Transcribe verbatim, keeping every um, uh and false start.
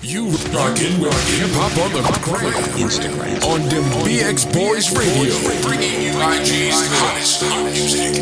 You rockin' with hip hop on the gram. Instagram. On them B X Boys Radio. Bringing you I G's hottest music.